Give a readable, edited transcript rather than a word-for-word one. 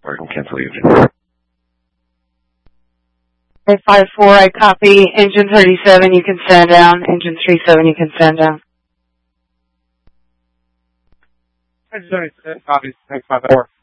or I can cancel the engine. 5-4, I copy. Engine 37, you can stand down. Engine 37, you can stand down. Engine 37, copy. Thanks, 5-4.